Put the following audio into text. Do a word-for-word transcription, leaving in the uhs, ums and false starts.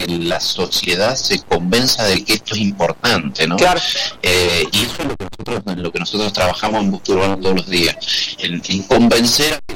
la sociedad se convenza de que esto es importante, ¿no? Claro. Eh, y eso es lo que nosotros, en lo que nosotros trabajamos en Búsqueda Urbana todos los días, en, en convencer